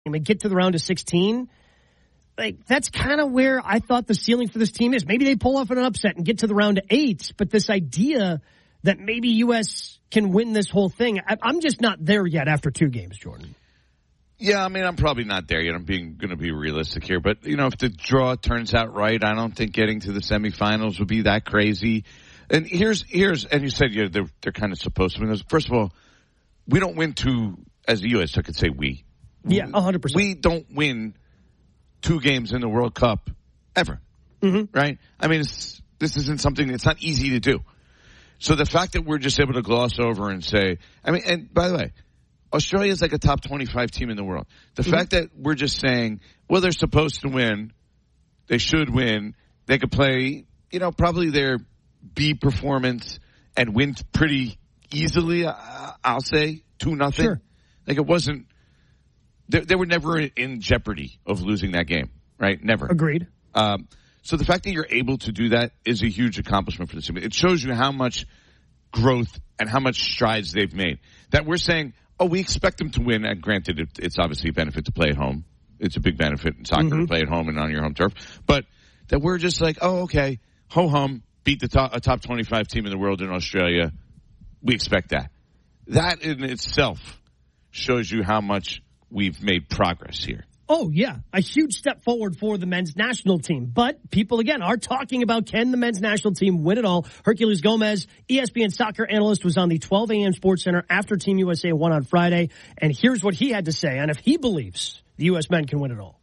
I mean, get to the round of 16. Like, that's kind of where I thought the ceiling for this team is. Maybe they pull off an upset and get to the round of 8, but this idea that maybe U.S. can win this whole thing, I'm just not there yet after 2 games, Jordan. Yeah, I mean, I'm probably not there yet. I'm going to be realistic here. But, if the draw turns out right, I don't think getting to the semifinals would be that crazy. And here's and you said they're kind of supposed to win those. First of all, we don't win 2, as the U.S., I could say we. Yeah, 100%. We don't win 2 games in the World Cup ever, right? I mean, this isn't something that's not easy to do. So the fact that we're just able to gloss over and say, I mean, and by the way, Australia is like a top 25 team in the world. The fact that we're just saying, well, they're supposed to win, they should win, they could play, probably their B performance and win pretty easily, I'll say, 2-0. Sure. Like it wasn't, they were never in jeopardy of losing that game, right? Never. Agreed. So the fact that you're able to do that is a huge accomplishment for this team. It shows you how much growth and how much strides they've made. That we're saying, we expect them to win. And granted, it's obviously a benefit to play at home. It's a big benefit in soccer to play at home and on your home turf. But that we're just like, okay, ho-hum, beat a top 25 team in the world in Australia. We expect that. That in itself shows you how much we've made progress here. Oh, yeah. A huge step forward for the men's national team. But people, again, are talking about, can the men's national team win it all? Herculez Gomez, ESPN soccer analyst, was on the 12 a.m. Sports Center after Team USA won on Friday. And here's what he had to say on if he believes the U.S. men can win it all.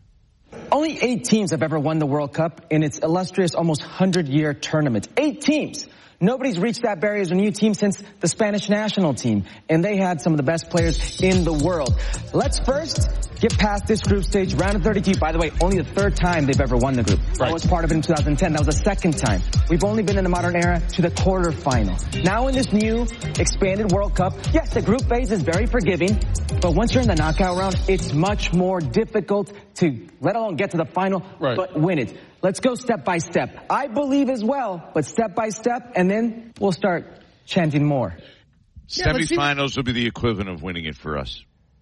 Only 8 teams have ever won the World Cup in its illustrious almost 100-year tournament. 8 teams. Nobody's reached that barrier as a new team since the Spanish national team, and they had some of the best players in the world. Let's first get past this group stage, round of 32. By the way, only the 3rd time they've ever won the group. Right. I was part of it in 2010. That was the 2nd time. We've only been in the modern era to the quarterfinal. Now in this new expanded World Cup, yes, the group phase is very forgiving, but once you're in the knockout round, it's much more difficult to, let alone get to the final, but win it. Let's go step by step. I believe as well, but step by step, and then we'll start chanting more. Semifinals will be the equivalent of winning it for us.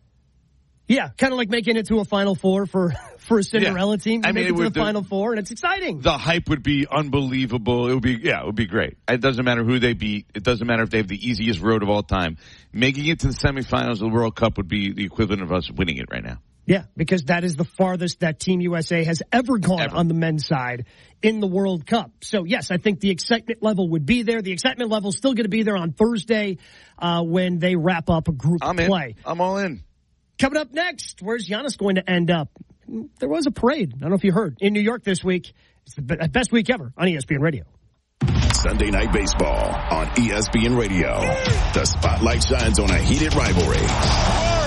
Yeah, kind of like making it to a Final Four for a Cinderella team. You make it to the Final Four, and it's exciting. The hype would be unbelievable. It would be great. It doesn't matter who they beat. It doesn't matter if they have the easiest road of all time. Making it to the semifinals of the World Cup would be the equivalent of us winning it right now. Yeah, because that is the farthest that Team USA has ever gone on the men's side in the World Cup. So, yes, I think the excitement level would be there. The excitement level is still going to be there on Thursday when they wrap up a group play. I'm all in. Coming up next, where's Giannis going to end up? There was a parade, I don't know if you heard, in New York this week. It's the best week ever on ESPN Radio. Sunday Night Baseball on ESPN Radio. The spotlight shines on a heated rivalry.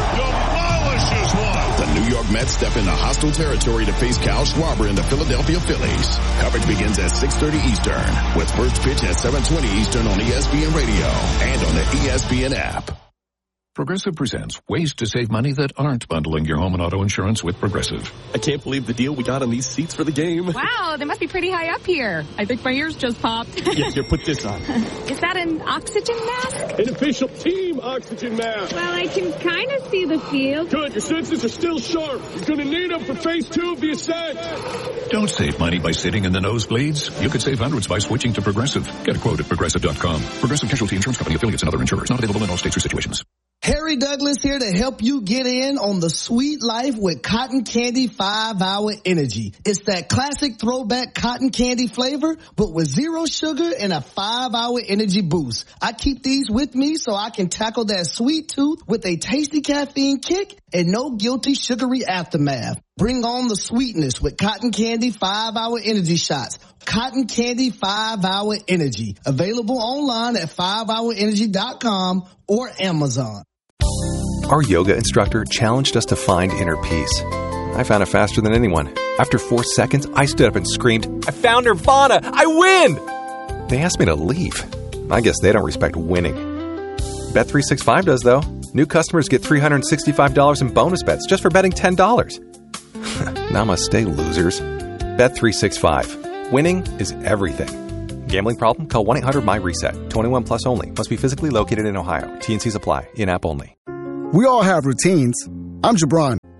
The New York Mets step into hostile territory to face Kyle Schwarber and the Philadelphia Phillies. Coverage begins at 6:30 Eastern with first pitch at 7:20 Eastern on ESPN Radio and on the ESPN app. Progressive presents ways to save money that aren't bundling your home and auto insurance with Progressive. I can't believe the deal we got on these seats for the game. Wow, they must be pretty high up here. I think my ears just popped. Here, put this on. Is that an oxygen mask? An official team oxygen mask. Well, I can kind of see the field. Good, your senses are still sharp. You're going to need them for phase 2 of the ascent. Don't save money by sitting in the nosebleeds. You could save hundreds by switching to Progressive. Get a quote at Progressive.com. Progressive Casualty Insurance Company, affiliates, and other insurers. Not available in all states or situations. Harry Douglas here to help you get in on the sweet life with Cotton Candy 5-Hour Energy. It's that classic throwback cotton candy flavor, but with 0 sugar and a 5-hour energy boost. I keep these with me so I can tackle that sweet tooth with a tasty caffeine kick and no guilty sugary aftermath. Bring on the sweetness with Cotton Candy 5-Hour Energy Shots. Cotton Candy 5-Hour Energy. Available online at 5hourenergy.com or Amazon. Our yoga instructor challenged us to find inner peace. I found it faster than anyone. After 4 seconds, I stood up and screamed, "I found Nirvana! I win!" They asked me to leave. I guess they don't respect winning. Bet365 does, though. New customers get $365 in bonus bets just for betting $10. Namaste, losers. Bet365. Winning is everything. Gambling problem? Call 1-800-MY-RESET. 21 plus only. Must be physically located in Ohio. T&Cs apply. In-app only. We all have routines. I'm Jabron,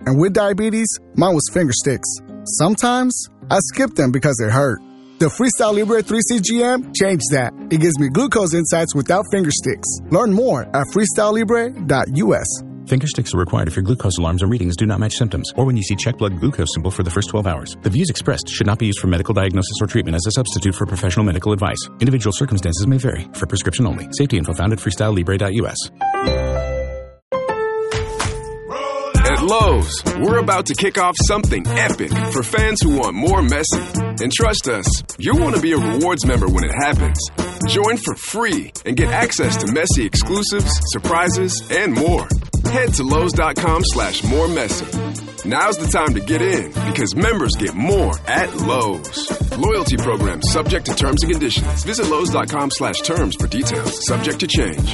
And with diabetes, mine was finger sticks. Sometimes, I skip them because it hurt. The Freestyle Libre 3CGM changed that. It gives me glucose insights without finger sticks. Learn more at freestylelibre.us. Finger sticks are required if your glucose alarms or readings do not match symptoms, or when you see check blood glucose symbol for the first 12 hours. The views expressed should not be used for medical diagnosis or treatment as a substitute for professional medical advice. Individual circumstances may vary. For prescription only. Safety info found at freestylelibre.us. At Lowe's, we're about to kick off something epic for fans who want more Messi. And trust us, you'll want to be a rewards member when it happens. Join for free and get access to Messi exclusives, surprises, and more. Head to Lowe's.com/moremessy. Now's the time to get in because members get more at Lowe's. Loyalty program subject to terms and conditions. Visit Lowe's.com/terms for details. Subject to change.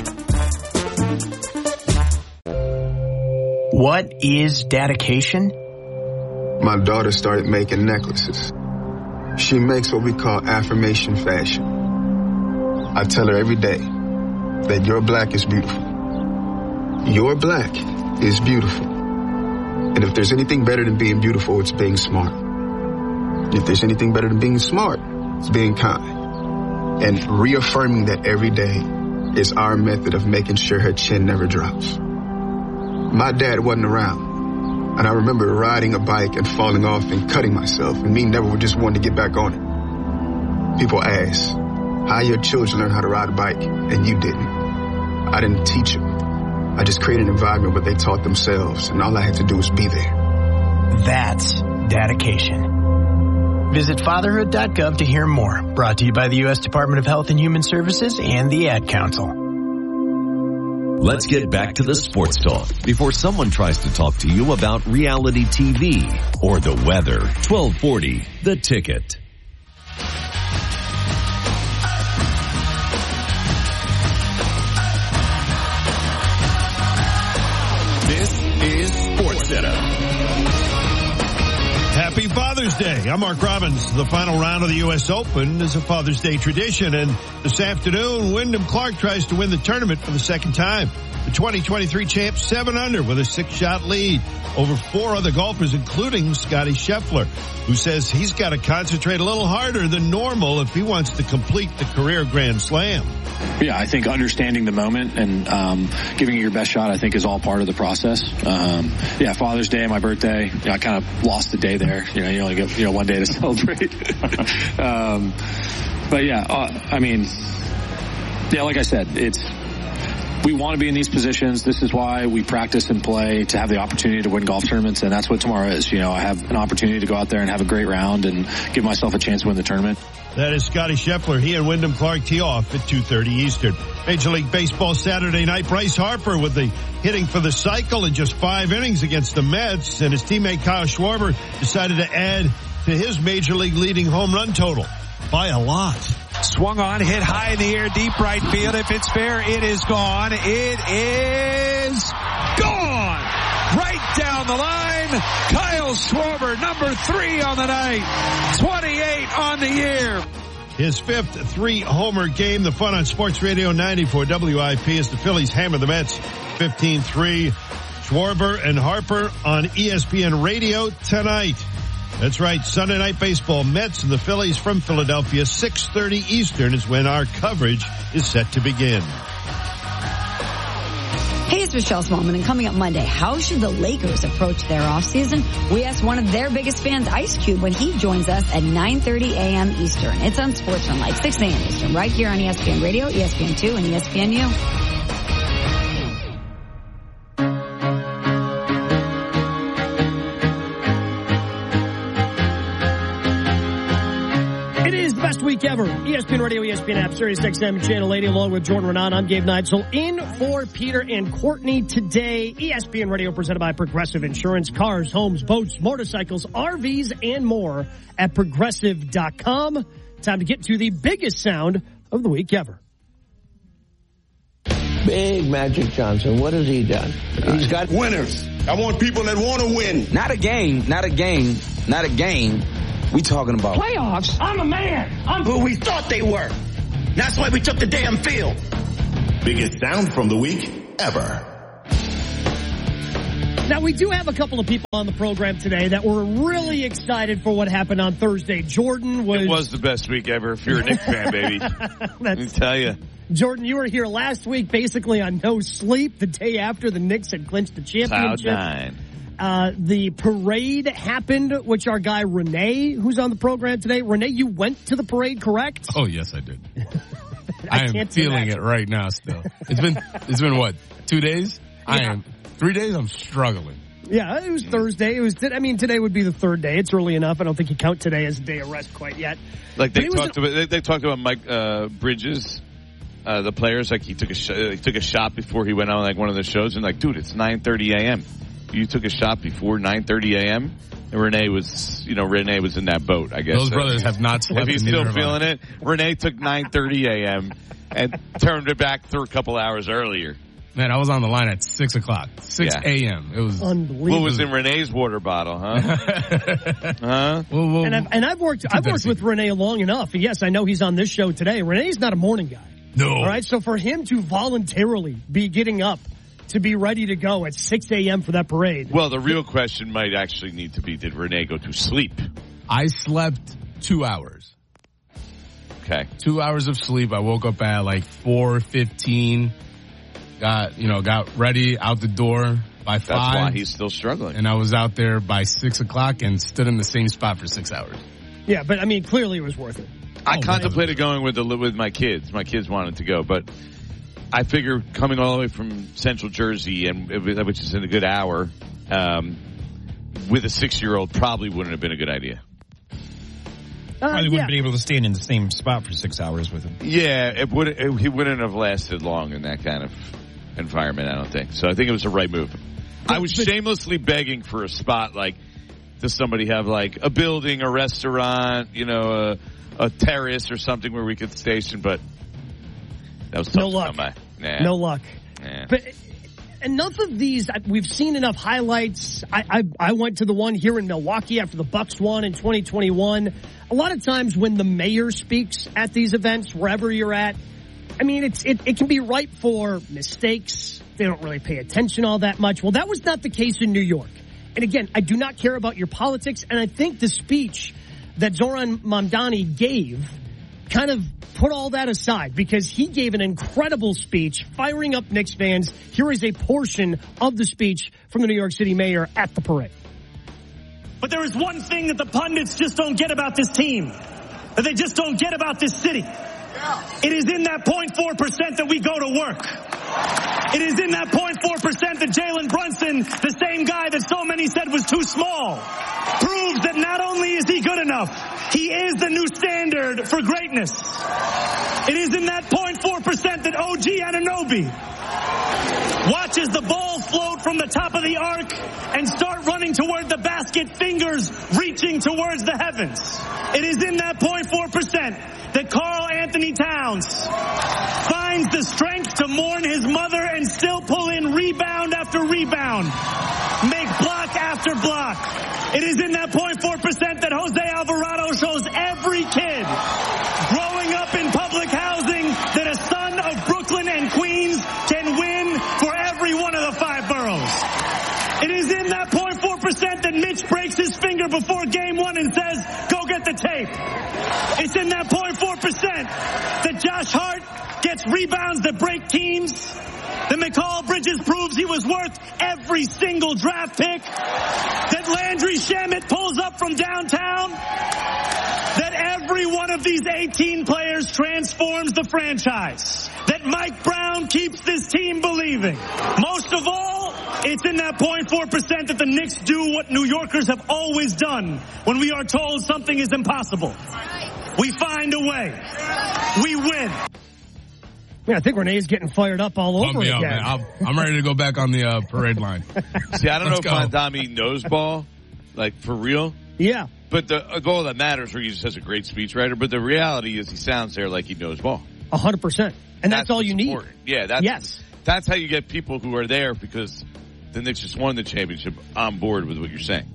What is dedication? My daughter started making necklaces. She makes what we call affirmation fashion. I tell her every day that your black is beautiful. Your black is beautiful. And if there's anything better than being beautiful, it's being smart. If there's anything better than being smart, it's being kind. And reaffirming that every day is our method of making sure her chin never drops. My dad wasn't around. And I remember riding a bike and falling off and cutting myself, and me never just wanted to get back on it. People ask, how your children learn how to ride a bike, and you didn't. I didn't teach them. I just created an environment where they taught themselves, and all I had to do was be there. That's dedication. Visit fatherhood.gov to hear more. Brought to you by the U.S. Department of Health and Human Services and the Ad Council. Let's get back to the sports talk before someone tries to talk to you about reality TV or the weather. 1240, The Ticket. This is Sports Center. Happy Father's Day. I'm Mark Robbins. The final round of the U.S. Open is a Father's Day tradition, and this afternoon, Wyndham Clark tries to win the tournament for the second time. The 2023 champ 7 under with a 6-shot lead over 4 other golfers, including Scottie Scheffler, who says he's got to concentrate a little harder than normal if he wants to complete the career Grand Slam. Yeah, I think understanding the moment and giving it your best shot, I think, is all part of the process. Father's Day, my birthday, I kind of lost the day there. You only get one day to celebrate. Like I said, we want to be in these positions. This is why we practice and play to have the opportunity to win golf tournaments, and that's what tomorrow is. I have an opportunity to go out there and have a great round and give myself a chance to win the tournament. That is Scottie Scheffler. He and Wyndham Clark tee off at 2:30 Eastern. Major League Baseball Saturday night. Bryce Harper with the hitting for the cycle in just 5 innings against the Mets, and his teammate Kyle Schwarber decided to add to his Major League leading home run total by a lot. Swung on, hit high in the air, deep right field. If it's fair, it is gone. It is gone! Right down the line. Kyle Schwarber, number 3 on the night. 28 on the year. His 5th 3-homer game. The fun on Sports Radio 94 WIP as the Phillies hammer the Mets 15-3. Schwarber and Harper on ESPN Radio tonight. That's right, Sunday Night Baseball, Mets and the Phillies from Philadelphia, 6:30 Eastern is when our coverage is set to begin. Hey, it's Michelle Smallman, and coming up Monday, how should the Lakers approach their offseason? We asked one of their biggest fans, Ice Cube, when he joins us at 9:30 a.m. Eastern. It's on Sports Night, 6 a.m. Eastern, right here on ESPN Radio, ESPN2, and ESPNU. Week ever. ESPN Radio, ESPN app, Sirius XM, Channel 80, along with Jordan Renan. I'm Gabe Neitzel in for Peter and Courtney today. ESPN Radio presented by Progressive Insurance. Cars, homes, boats, motorcycles, RVs, and more at Progressive.com. Time to get to the biggest sound of the week ever. Big Magic Johnson. What has he done? He's got winners. I want people that want to win. Not a game. We talking about playoffs. I'm a man. I'm who we thought they were. That's why we took the damn field. Biggest sound from the week ever. Now, we do have a couple of people on the program today that were really excited for what happened on Thursday. Jordan was... It was the best week ever if you're a Knicks fan, baby. Let me tell you. Jordan, you were here last week basically on no sleep the day after the Knicks had clinched the championship. Cloud 9. The parade happened, which our guy Renee, who's on the program today. Renee, you went to the parade, correct? Oh, yes, I did. I am feeling it right now still. It's been what, 2 days? Yeah. 3 days, I'm struggling. Yeah, it was Thursday. Today would be the third day. It's early enough. I don't think you count today as a day of rest quite yet. Like they talked about Mike Bridges, the players. Like he took a shot before he went on like one of the shows, and like, dude, it's 9:30 a.m. You took a shot before 9:30 a.m. And Renee was in that boat. I guess those brothers have not slept. If he's still feeling it, Renee took 9:30 a.m. and turned it back through a couple hours earlier. Man, I was on the line at 6 o'clock. 6 a.m. It was unbelievable. What was in Renee's water bottle, huh? Huh? I've worked with Renee long enough. Yes, I know he's on this show today. Renee's not a morning guy. No. All right, so for him to voluntarily be getting up to be ready to go at 6 a.m. for that parade. Well, the real question might actually need to be, did Renee go to sleep? I slept 2 hours. Okay. 2 hours of sleep. I woke up at like 4:15. Got ready out the door by 5. That's why he's still struggling. And I was out there by 6 o'clock and stood in the same spot for 6 hours. Yeah, but clearly it was worth it. I contemplated going with my kids. My kids wanted to go, but I figure coming all the way from Central Jersey, which is in a good hour, with a 6-year-old probably wouldn't have been a good idea. Probably wouldn't be able to stand in the same spot for 6 hours with him. Yeah, he wouldn't have lasted long in that kind of environment, I don't think. So I think it was the right move. I was shamelessly begging for a spot, like, does somebody have like a building, a restaurant, a terrace or something where we could station, but that was tough no luck. To come by. Nah. No luck. Nah. But enough of these, we've seen enough highlights. I went to the one here in Milwaukee after the Bucks won in 2021. A lot of times when the mayor speaks at these events, wherever you're at, it can be ripe for mistakes. They don't really pay attention all that much. Well, that was not the case in New York. And again, I do not care about your politics, and I think the speech that Zoran Mamdani gave kind of put all that aside, because he gave an incredible speech firing up Knicks fans. Here is a portion of the speech from the New York City mayor at the parade. But there is one thing that the pundits just don't get about this team, that they just don't get about this city. It is in that 0.4% that we go to work. It is in that 0.4% that Jalen Brunson, the same guy that so many said was too small, proves that not only is he good enough, he is the new standard for greatness. It is in that 0.4% that OG Anunoby watches the ball float from the top of the arc and start running toward the basket, fingers reaching towards the heavens. It is in that 0.4% that Karl Anthony Towns finds the strength to mourn his mother and still pull in rebound after rebound, make block after block. It is in that 0.4% that Jose Alvarado shows every kid growing up in public housing that a son of Brooklyn and Queens can win for every one of the 5 boroughs. It is in that 0.4% that Mitch breaks his finger before game 1 and says, go get the tape. It's in that 0.4% that Josh Hart gets rebounds that break teams, that Mikal Bridges proves he was worth every single draft pick, that Landry Shamet pulls up from downtown, that every one of these 18 players transforms the franchise, that Mike Brown keeps this team believing. Most of all, it's in that 0.4% that the Knicks do what New Yorkers have always done when we are told something is impossible. We find a way. We win. Yeah, I think Renee's getting fired up all over again. Man. I'm ready to go back on the parade line. See, I don't know if Mamdani knows ball, like for real. Yeah. But the goal that matters, where he just has a great speechwriter. But the reality is, he sounds there like he knows ball. 100%, and that's all you need. Important. Yeah, that's how you get people who are there because the Knicks just won the championship on board with what you're saying.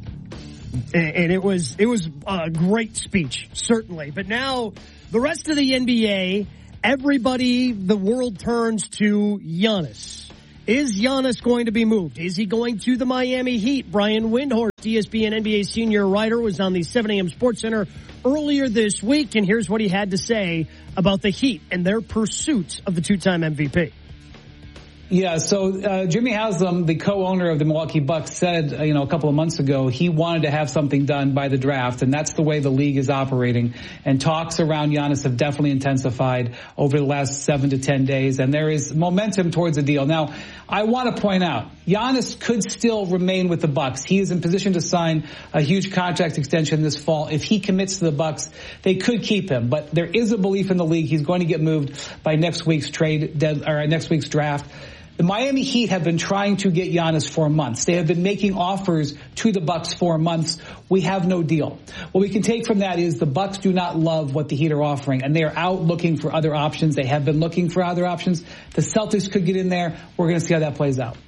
And it was a great speech, certainly. But now the rest of the NBA, everybody, the world turns to Giannis. Is Giannis going to be moved? Is he going to the Miami Heat? Brian Windhorst, ESPN NBA senior writer, was on the 7 a.m. Sports Center earlier this week, and here's what he had to say about the Heat and their pursuit of the two-time MVP. Yeah, so Jimmy Haslam, the co-owner of the Milwaukee Bucks, said, a couple of months ago he wanted to have something done by the draft, and that's the way the league is operating. And talks around Giannis have definitely intensified over the last 7 to 10 days, and there is momentum towards a deal. Now, I want to point out, Giannis could still remain with the Bucks. He is in position to sign a huge contract extension this fall. If he commits to the Bucks, they could keep him. But there is a belief in the league he's going to get moved by next week's next week's draft. The Miami Heat have been trying to get Giannis for months. They have been making offers to the Bucks for months. We have no deal. What we can take from that is the Bucks do not love what the Heat are offering, and they are out looking for other options. They have been looking for other options. The Celtics could get in there. We're going to see how that plays out.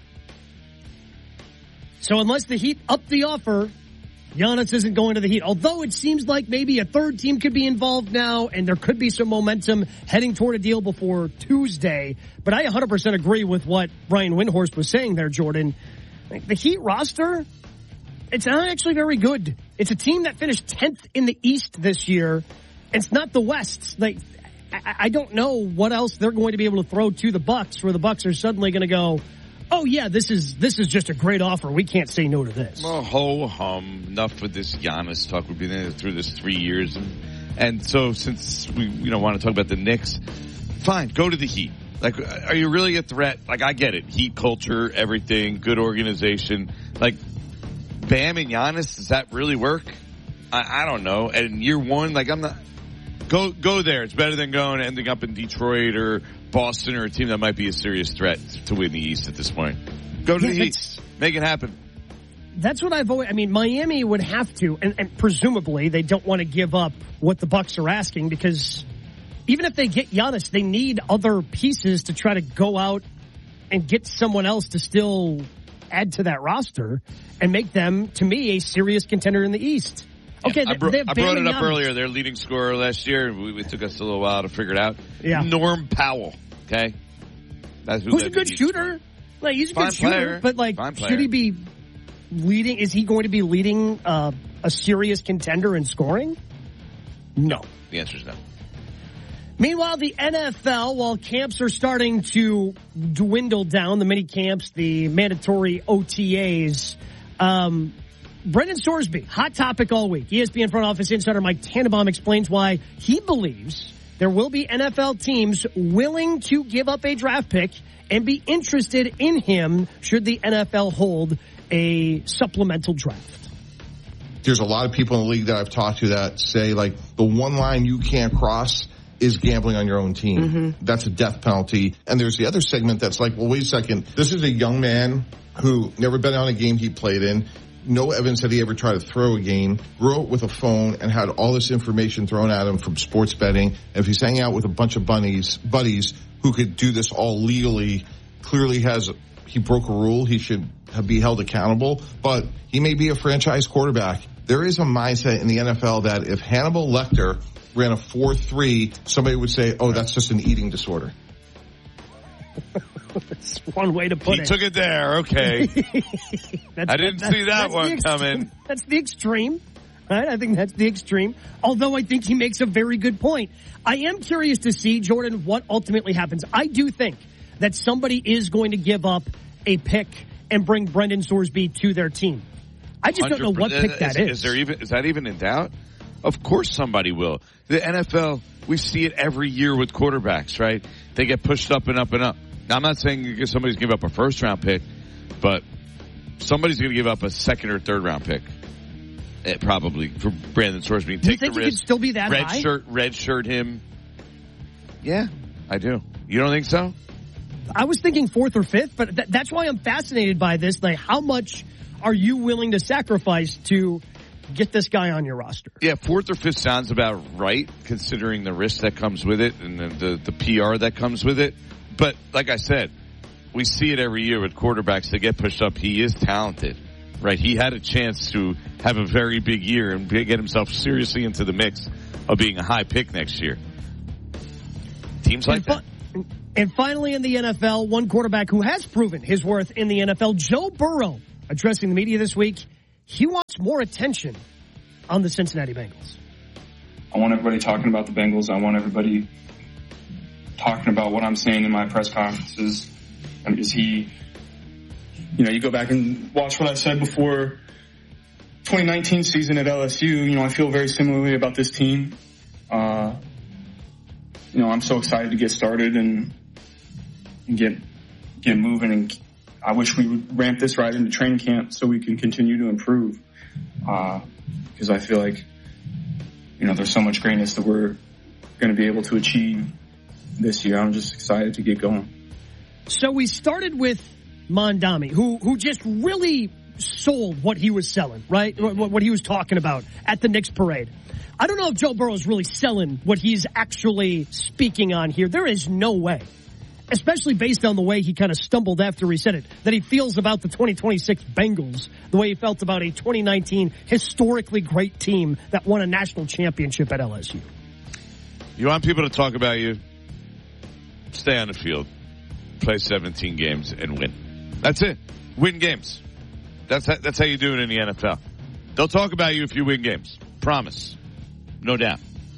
So unless the Heat up the offer, Giannis isn't going to the Heat. Although it seems like maybe a third team could be involved now, and there could be some momentum heading toward a deal before Tuesday. But I 100% agree with what Brian Windhorst was saying there, Jordan. The Heat roster, it's not actually very good. It's a team that finished 10th in the East this year. It's not the West. I don't know what else they're going to be able to throw to the Bucks, where the Bucks are suddenly going to go, oh yeah, this is just a great offer. We can't say no to this. Well, ho-hum. Enough with this Giannis talk. We've been through this 3 years. And so since we want to talk about the Knicks, fine, go to the Heat. Are you really a threat? I get it. Heat culture, everything, good organization. Bam and Giannis, does that really work? I don't know. And year one, I'm not. Go there. It's better than ending up in Detroit or Boston or a team that might be a serious threat to win the East at this point. Go to the Heat. Make it happen. That's what I've always. Miami would have to, and presumably they don't want to give up what the Bucks are asking, because even if they get Giannis, they need other pieces to try to go out and get someone else to still add to that roster and make them, to me, a serious contender in the East. Okay, I brought it up earlier. Their leading scorer last year, it took us a little while to figure it out. Yeah. Norm Powell, okay? Who's a good shooter? He's a good shooter, but should he be leading? Is he going to be leading a serious contender in scoring? No. The answer is no. Meanwhile, the NFL, while camps are starting to dwindle down, the mini camps, the mandatory OTAs, Brendan Sorsby, hot topic all week. ESPN front office insider Mike Tannenbaum explains why he believes there will be NFL teams willing to give up a draft pick and be interested in him should the NFL hold a supplemental draft. There's a lot of people in the league that I've talked to that say, the one line you can't cross is gambling on your own team. Mm-hmm. That's a death penalty. And there's the other segment that's well, wait a second. This is a young man who never been on a game he played in. No evidence that he ever tried to throw a game, grew up with a phone and had all this information thrown at him from sports betting. And if he's hanging out with a bunch of buddies who could do this all legally, clearly he broke a rule. He should be held accountable, but he may be a franchise quarterback. There is a mindset in the NFL that if Hannibal Lecter ran a 4.3, somebody would say, oh, that's just an eating disorder. That's one way to put it. He took it there. Okay. I didn't see that one coming. That's the extreme. Right? I think that's the extreme. Although I think he makes a very good point. I am curious to see, Jordan, what ultimately happens. I do think that somebody is going to give up a pick and bring Brendan Sorsby to their team. I just don't know what pick that is. Is that even in doubt? Of course somebody will. The NFL, we see it every year with quarterbacks, right? They get pushed up and up and up. Now, I'm not saying somebody's going to give up a first-round pick, but somebody's going to give up a second or third-round pick, probably, for Brandon Sorsby. Take the risk. You could still be that high? Red shirt him. Yeah, I do. You don't think so? I was thinking fourth or fifth, but that's why I'm fascinated by this. How much are you willing to sacrifice to get this guy on your roster? Yeah, fourth or fifth sounds about right, considering the risk that comes with it and the PR that comes with it. But like I said, we see it every year with quarterbacks that get pushed up. He is talented, right? He had a chance to have a very big year and get himself seriously into the mix of being a high pick next year. Teams like that. And finally in the NFL, one quarterback who has proven his worth in the NFL, Joe Burrow, addressing the media this week. He wants more attention on the Cincinnati Bengals. I want everybody talking about the Bengals. I want everybody talking about what I'm saying in my press conferences. You go back and watch what I said before 2019 season at LSU. I feel very similarly about this team. I'm so excited to get started and get moving, and I wish we would ramp this right into training camp so we can continue to improve. Because I feel like, there's so much greatness that we're going to be able to achieve this year. I'm just excited to get going. So we started with Mondami, who just really sold what he was selling, right? What he was talking about at the Knicks parade. I don't know if Joe Burrow is really selling what he's actually speaking on here. There is no way, especially based on the way he kind of stumbled after he said it, that he feels about the 2026 Bengals the way he felt about a 2019 historically great team that won a national championship at LSU. You want people to talk about you? Stay on the field, play 17 games, and win. That's it. Win games. That's how you do it in the NFL. They'll talk about you if you win games. Promise. No doubt.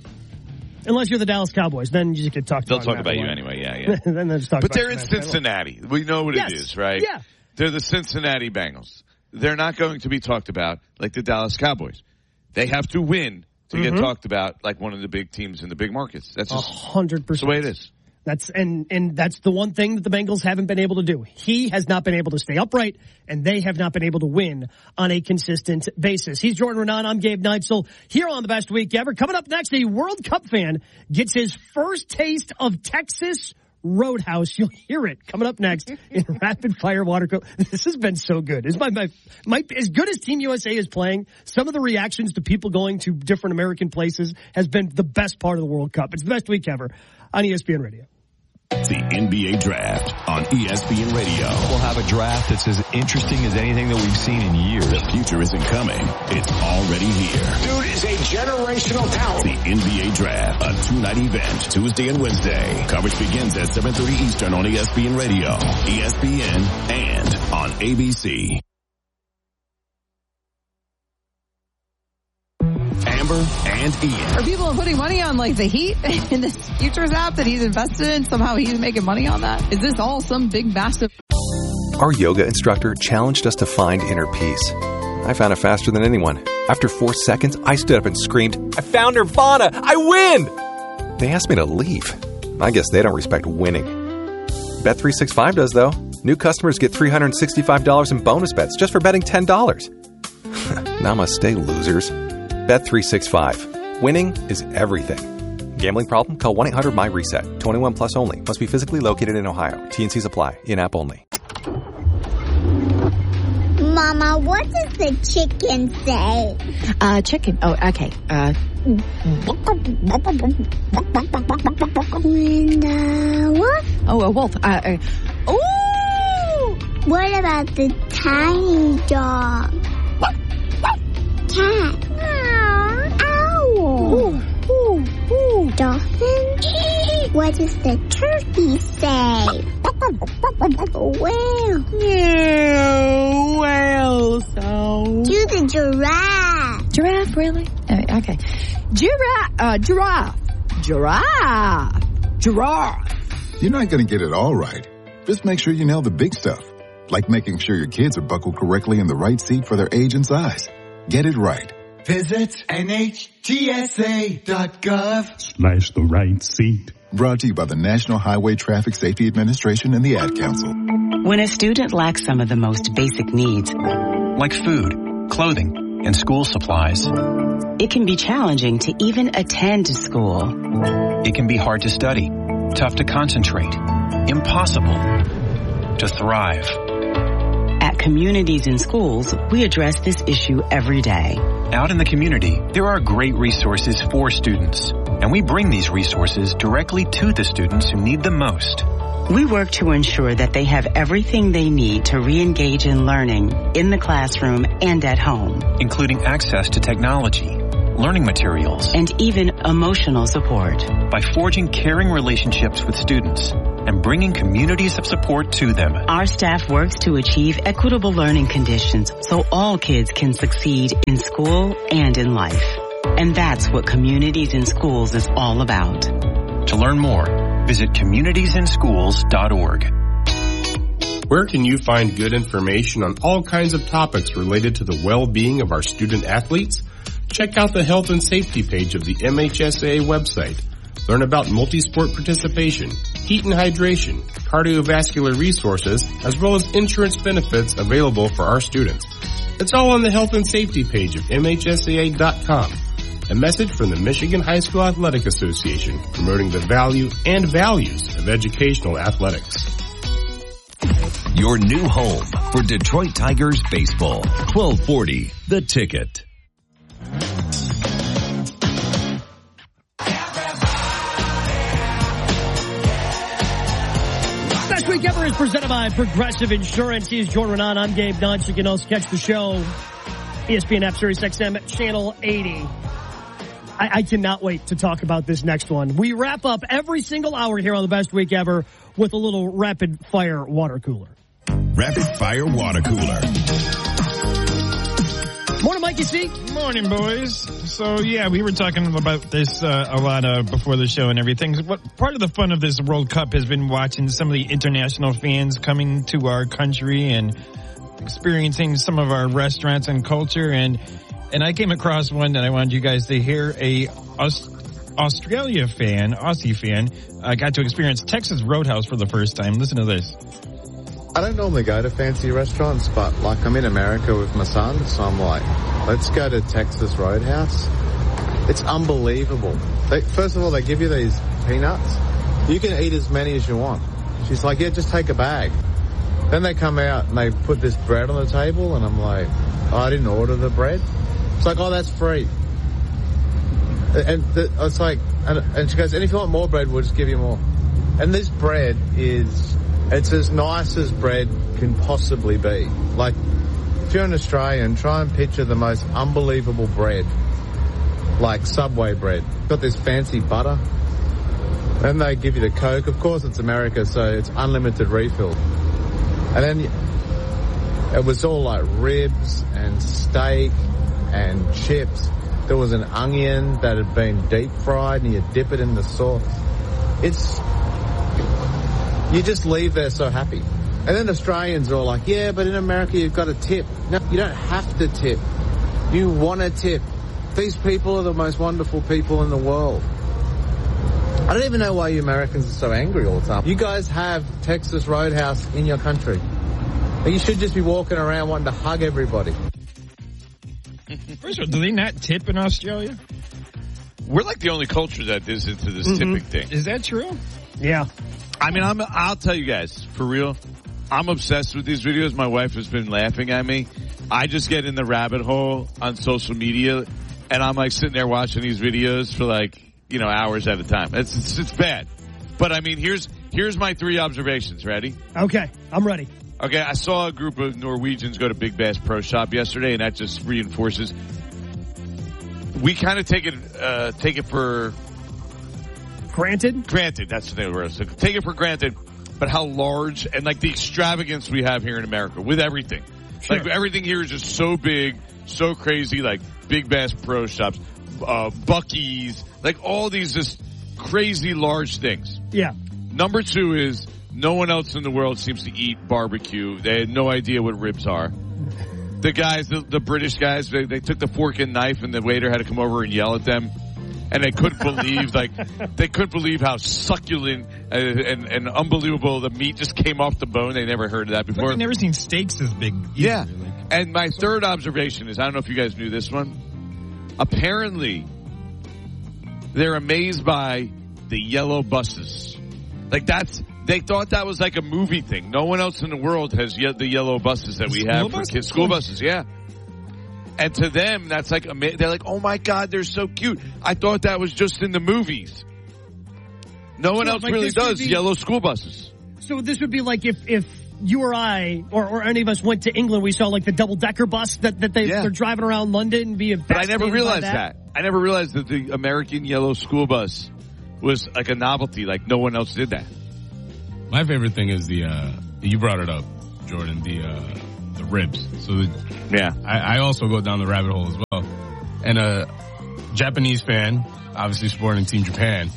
Unless you're the Dallas Cowboys, then you just get talked about. They'll talk about you anyway, yeah. Then they'll just talk but about they're in Cincinnati. We know what it is, right? Yeah. They're the Cincinnati Bengals. They're not going to be talked about like the Dallas Cowboys. They have to win to get talked about like one of the big teams in the big markets. That's just 100%. That's the way it is. That's that's the one thing that the Bengals haven't been able to do. He has not been able to stay upright, and they have not been able to win on a consistent basis. He's Jordan Renan. I'm Gabe Neitzel here on the Best Week Ever. Coming up next, a World Cup fan gets his first taste of Texas Roadhouse. You'll hear it coming up next in Rapid Fire Water Cooler. This has been so good. It's my as good as Team USA is playing. Some of the reactions to people going to different American places has been the best part of the World Cup. It's the Best Week Ever on ESPN Radio. The NBA Draft on ESPN Radio. We'll have a draft that's as interesting as anything that we've seen in years. The future isn't coming. It's already here. Dude is a generational talent. The NBA Draft, a two-night event, Tuesday and Wednesday. Coverage begins at 7:30 Eastern on ESPN Radio, ESPN, and on ABC. Amber and Ian. Are people putting money on like the Heat in this futures app that he's invested in? Somehow he's making money on that? Is this all some big massive? Our yoga instructor challenged us to find inner peace. I found it faster than anyone. After 4 seconds, I stood up and screamed, "I found Nirvana! I win!" They asked me to leave. I guess they don't respect winning. Bet365 does, though. New customers get $365 in bonus bets just for betting $10. Namaste, losers. Bet365. Winning is everything. Gambling problem? Call 1-800-MY-RESET. 21 plus only. Must be physically located in Ohio. T&Cs apply. In-app only. Mama, what does the chicken say? Chicken. Oh, okay. Wolf? Oh, a wolf. Ooh! What about the tiny dog? Cat. Owl. Dolphin. What does the turkey say? Whale. Whale sound. Do the giraffe. Giraffe, really? Okay. Giraffe. You're not going to get it all right. Just make sure you nail the big stuff, like making sure your kids are buckled correctly in the right seat for their age and size. Get it right. Visit NHTSA.gov. / the right seat. Brought to you by the National Highway Traffic Safety Administration and the Ad Council. When a student lacks some of the most basic needs, like food, clothing, and school supplies, it can be challenging to even attend school. It can be hard to study, tough to concentrate, impossible to thrive. At Communities in Schools, we address this issue every day. Out in the community, there are great resources for students, and we bring these resources directly to the students who need them most. We work to ensure that they have everything they need to re-engage in learning in the classroom and at home, including access to technology, learning materials, and even emotional support. By forging caring relationships with students, and bringing communities of support to them. Our staff works to achieve equitable learning conditions so all kids can succeed in school and in life. And that's what Communities in Schools is all about. To learn more, visit communitiesinschools.org. Where can you find good information on all kinds of topics related to the well-being of our student athletes? Check out the health and safety page of the MHSAA website. Learn about multi-sport participation, heat and hydration, cardiovascular resources, as well as insurance benefits available for our students. It's all on the health and safety page of MHSAA.com. A message from the Michigan High School Athletic Association promoting the value and values of educational athletics. Your new home for Detroit Tigers baseball. 1240 The Ticket. Best Week Ever is presented by Progressive Insurance. He's Jordan Renan. I'm Gabe Nunch. You can also catch the show, ESPN app, Sirius XM, Channel 80. I cannot wait to talk about this next one. We wrap up every single hour here on the Best Week Ever with a little rapid fire water cooler. Rapid fire water cooler. Morning, Mikey C. Morning, boys. So, yeah, we were talking about this a lot before the show and everything. What part of the fun of this World Cup has been watching some of the international fans coming to our country and experiencing some of our restaurants and culture. And I came across one that I wanted you guys to hear. A Aussie fan, got to experience Texas Roadhouse for the first time. Listen to this. I don't normally go to fancy restaurants, but like I'm in America with my son, so I'm like, let's go to Texas Roadhouse. It's unbelievable. First of all, they give you these peanuts. You can eat as many as you want. She's like, yeah, just take a bag. Then they come out and they put this bread on the table, and I'm like, oh, I didn't order the bread. It's like, oh, that's free. It's like, and she goes, and if you want more bread, we'll just give you more. And this bread it's as nice as bread can possibly be. Like, if you're an Australian, try and picture the most unbelievable bread. Like Subway bread. Got this fancy butter. Then they give you the Coke. Of course, it's America, so it's unlimited refill. And then it was all like ribs and steak and chips. There was an onion that had been deep fried and you dip it in the sauce. You just leave there so happy. And then Australians are all like, yeah, but in America you've got to tip. No, you don't have to tip. You want to tip. These people are the most wonderful people in the world. I don't even know why you Americans are so angry all the time. You guys have Texas Roadhouse in your country. You should just be walking around wanting to hug everybody. First of all, do they not tip in Australia? We're like the only culture that is into this tipping thing. Is that true? Yeah. I mean, I'll tell you guys, for real, I'm obsessed with these videos. My wife has been laughing at me. I just get in the rabbit hole on social media, and I'm like sitting there watching these videos for like, hours at a time. It's bad. But I mean, here's my 3 observations. Ready? Okay, I'm ready. Okay, I saw a group of Norwegians go to Big Bass Pro Shop yesterday, and that just reinforces. We kind of take it for granted. Granted, that's the name of the word. So take it for granted, but how large and like the extravagance we have here in America with everything. Sure. Like everything here is just so big, so crazy. Like Big Bass Pro Shops, Buc-ee's, like all these just crazy large things. Yeah. Number 2 is no one else in the world seems to eat barbecue. They had no idea what ribs are. The guys, the British guys, they took the fork and knife, and the waiter had to come over and yell at them. And they couldn't believe, how succulent and unbelievable the meat just came off the bone. They never heard of that before. I've never seen steaks as big. Yeah. And my third observation is, I don't know if you guys knew this one. Apparently, they're amazed by the yellow buses. Like they thought that was like a movie thing. No one else in the world has the yellow buses that we have for kids. School buses, yeah. And to them, that's like, they're like, oh my God, they're so cute. I thought that was just in the movies. No one else really does yellow school buses. So this would be like if you or I, or any of us went to England, we saw like the double-decker bus that they're driving around London and be But I never realized that. I never realized that the American yellow school bus was like a novelty, like no one else did that. My favorite thing is you brought it up, Jordan, the ribs. So I also go down the rabbit hole as well. And a Japanese fan, obviously supporting Team Japan,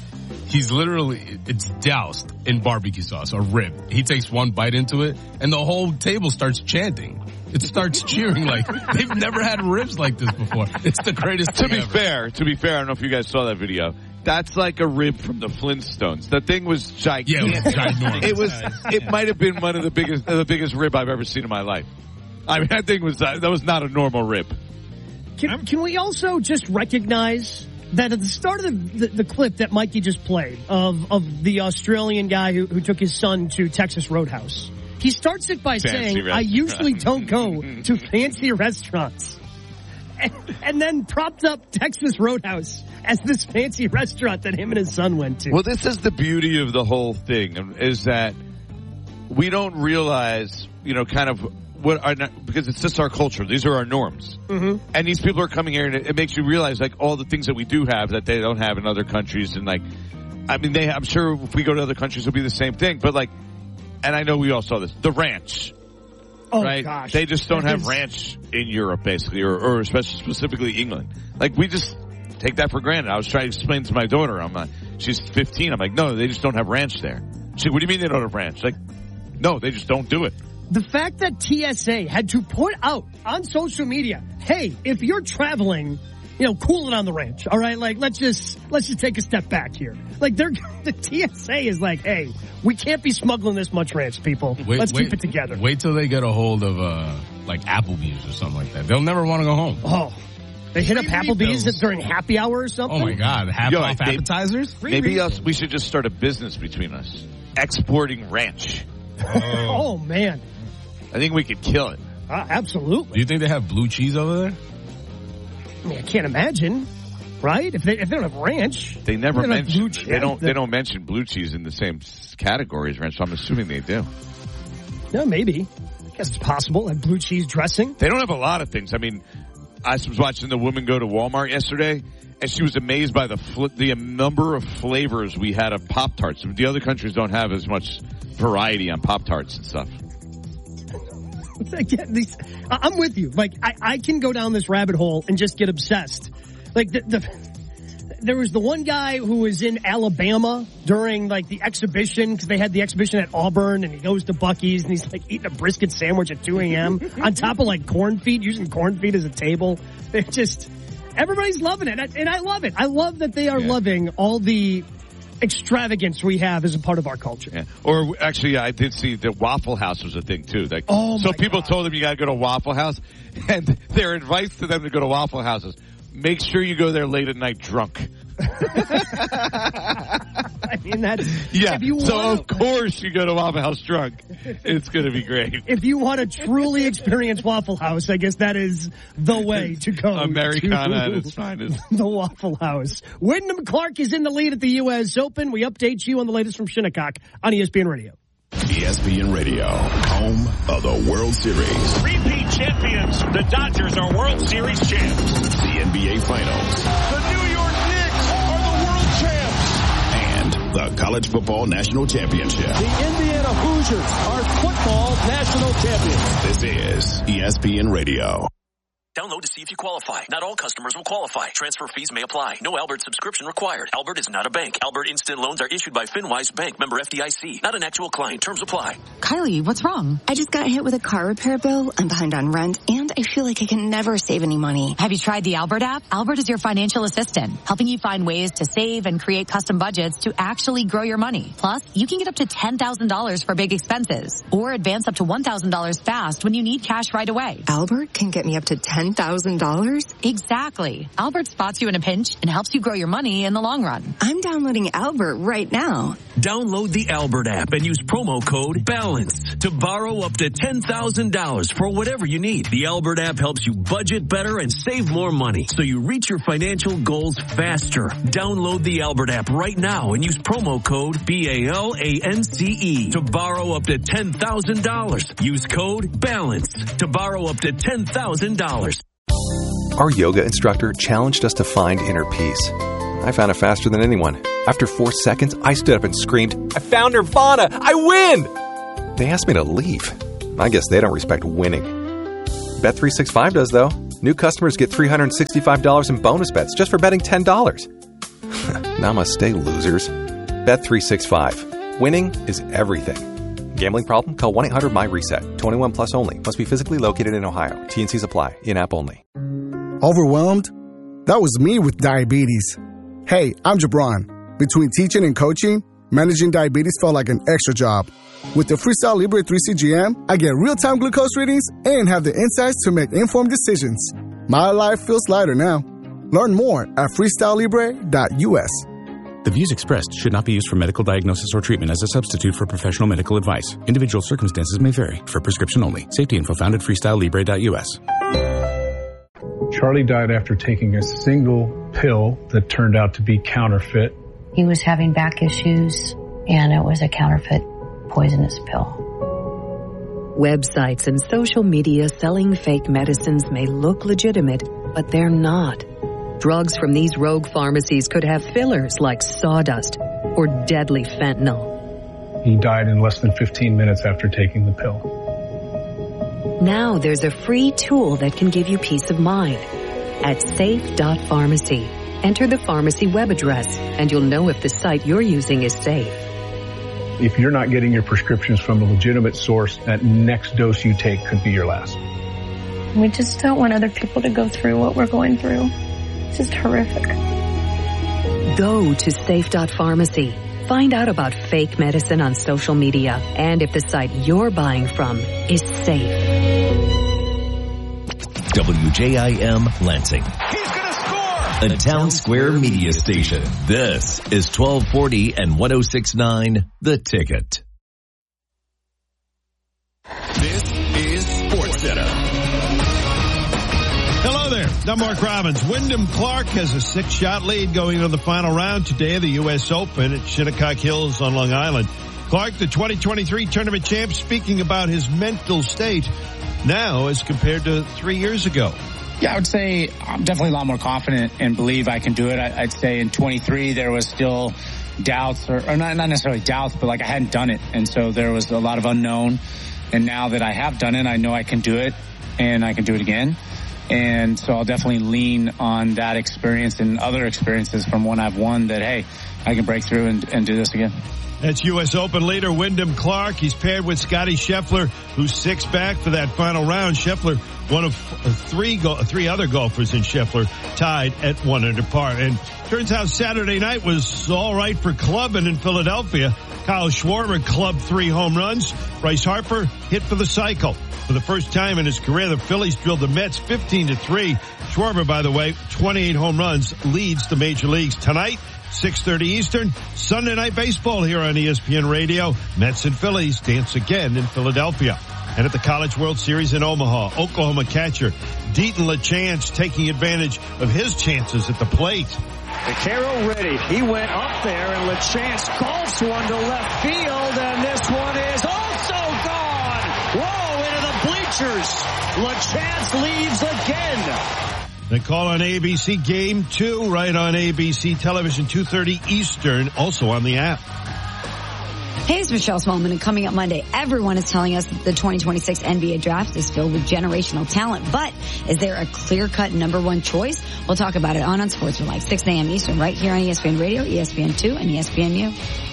it's doused in barbecue sauce, a rib. He takes one bite into it, and the whole table starts chanting. It starts cheering like they've never had ribs like this before. It's the greatest thing ever. To be fair, I don't know if you guys saw that video. That's like a rib from the Flintstones. The thing was gigantic. Yeah, it was ginormous. It might have been one of the biggest rib I've ever seen in my life. I mean, that was not a normal rib. Can we also just recognize that at the start of the clip that Mikey just played of the Australian guy who took his son to Texas Roadhouse, he starts it by saying, I usually don't go to fancy restaurants. And then propped up Texas Roadhouse as this fancy restaurant that him and his son went to. Well, this is the beauty of the whole thing, is that we don't realize, kind of because it's just our culture. These are our norms. Mm-hmm. And these people are coming here, and it makes you realize, like, all the things that we do have that they don't have in other countries. And, like, I mean, I'm sure if we go to other countries, it'll be the same thing. But, like, and I know we all saw this, the ranch. Oh, right? Gosh. They just don't have ranch in Europe, basically, or especially specifically England. Like, we just take that for granted. I was trying to explain to my daughter, she's 15. I'm like, no, they just don't have ranch there. She's like, what do you mean they don't have ranch? Like, no, they just don't do it. The fact that TSA had to put out on social media, hey, if you're traveling, cool it on the ranch, all right? Like, let's just take a step back here. Like, the TSA is like, hey, we can't be smuggling this much ranch, people. Let's keep it together. Wait till they get a hold of, like, Applebee's or something like that. They'll never want to go home. Oh. They hit up Applebee's during happy hour or something? Oh, my God. Half-off appetizers? Maybe we should just start a business between us. Exporting ranch. Oh, man. I think we could kill it. Absolutely. Do you think they have blue cheese over there? I mean, I can't imagine, right? If they don't have ranch, they never mention they don't mention blue cheese in the same category as ranch. So I'm assuming they do. No, maybe. I guess it's possible. Like blue cheese dressing. They don't have a lot of things. I mean, I was watching the woman go to Walmart yesterday, and she was amazed by the number of flavors we had of Pop-Tarts. The other countries don't have as much variety on Pop-Tarts and stuff. I'm with you. Like, I can go down this rabbit hole and just get obsessed. Like, there was the one guy who was in Alabama during, like, the exhibition, because they had the exhibition at Auburn, and he goes to Buc-ee's, and he's, like, eating a brisket sandwich at 2 a.m. on top of, like, corn feed, using corn feed as a table. They're just, everybody's loving it, and I love it. I love that they are loving all the extravagance we have as a part of our culture. Yeah. Or actually, I did see that Waffle House was a thing too. Like, so people told them you got to go to Waffle House, and their advice to them to go to Waffle House is make sure you go there late at night drunk. I mean, that's of course you go to Waffle House drunk. It's going to be great. If you want to truly experience Waffle House, I guess that is the way to go. Americana at its finest. The Waffle House. Wyndham Clark is in the lead at the U.S. Open. We update you on the latest from Shinnecock on ESPN Radio. ESPN Radio, home of the World Series. Repeat champions. The Dodgers are World Series champs. The NBA Finals. The New York Knicks are the world champs. And the College Football National Championship. The Indiana Hoosiers are football national champions. This is ESPN Radio. Download to see if you qualify. Not all customers will qualify. Transfer fees may apply. No Albert subscription required. Albert is not a bank. Albert Instant Loans are issued by FinWise Bank, member FDIC. Not an actual client. Terms apply. Kylie, what's wrong? I just got hit with a car repair bill. I'm behind on rent, and I feel like I can never save any money. Have you tried the Albert app? Albert is your financial assistant, helping you find ways to save and create custom budgets to actually grow your money. Plus, you can get up to $10,000 for big expenses, or advance up to $1,000 fast when you need cash right away. Albert can get me up to $10,000? Exactly. Albert spots you in a pinch and helps you grow your money in the long run. I'm downloading Albert right now. Download the Albert app and use promo code BALANCED to borrow up to $10,000 for whatever you need. The Albert app helps you budget better and save more money so you reach your financial goals faster. Download the Albert app right now and use promo code BALANCE to borrow up to $10,000. Use code BALANCED to borrow up to $10,000. Our yoga instructor challenged us to find inner peace. I found it faster than anyone. After 4 seconds, I stood up and screamed, I found Nirvana! I win! They asked me to leave. I guess they don't respect winning. Bet365 does, though. New customers get $365 in bonus bets just for betting $10. Namaste, losers. Bet365. Winning is everything. Gambling problem? Call 1-800-MY-RESET. 21 plus only. Must be physically located in Ohio. T&Cs apply. In-app only. Overwhelmed? That was me with diabetes. Hey, I'm Jabron. Between teaching and coaching, managing diabetes felt like an extra job. With the Freestyle Libre 3 CGM, I get real-time glucose readings and have the insights to make informed decisions. My life feels lighter now. Learn more at freestylelibre.us. The views expressed should not be used for medical diagnosis or treatment as a substitute for professional medical advice. Individual circumstances may vary. For prescription only. Safety info found at freestylelibre.us. Charlie died after taking a single pill that turned out to be counterfeit. He was having back issues, and it was a counterfeit poisonous pill. Websites and social media selling fake medicines may look legitimate, but they're not. Drugs from these rogue pharmacies could have fillers like sawdust or deadly fentanyl. He died in less than 15 minutes after taking the pill. Now there's a free tool that can give you peace of mind. At safe.pharmacy, enter the pharmacy web address, and you'll know if the site you're using is safe. If you're not getting your prescriptions from a legitimate source, that next dose you take could be your last. We just don't want other people to go through what we're going through. It's just horrific. Go to safe.pharmacy. Find out about fake medicine on social media and if the site you're buying from is safe. WJIM Lansing. He's going to score! The Town Square Media Station. This is 1240 and 106.9 The Ticket. This is SportsCenter. Hello there. I'm Mark Robbins. Wyndham Clark has a 6-shot lead going into the final round today of the U.S. Open at Shinnecock Hills on Long Island. Clark, the 2023 tournament champ, speaking about his mental state now as compared to 3 years ago. Yeah, I would say I'm definitely a lot more confident and believe I can do it. I'd say in 23 there was still doubts, or not necessarily doubts, but like I hadn't done it. And so there was a lot of unknown. And now that I have done it, I know I can do it and I can do it again. And so I'll definitely lean on that experience and other experiences from when I've won that, hey, I can break through and do this again. That's U.S. Open leader Wyndham Clark. He's paired with Scotty Scheffler, who's 6 back for that final round. Scheffler, one of three other golfers in Scheffler, tied at 1 under par. And turns out Saturday night was all right for clubbing in Philadelphia. Kyle Schwarber clubbed 3 home runs. Bryce Harper hit for the cycle. For the first time in his career, the Phillies drilled the Mets 15-3. Schwarber, by the way, 28 home runs, leads the major leagues tonight. 6:30 Eastern, Sunday Night Baseball here on ESPN Radio. Mets and Phillies dance again in Philadelphia. And at the College World Series in Omaha, Oklahoma catcher Deaton LeChance taking advantage of his chances at the plate. Vaquero ready. He went up there, and LeChance golfs one to left field, and this one is also gone. Whoa, into the bleachers. LeChance leaves again. They call on ABC Game 2 right on ABC Television, 2:30 Eastern, also on the app. Hey, it's Michelle Smallman, and coming up Monday, everyone is telling us that the 2026 NBA Draft is filled with generational talent. But is there a clear-cut number one choice? We'll talk about it on Sports for Life, 6 a.m. Eastern, right here on ESPN Radio, ESPN2, and ESPNU.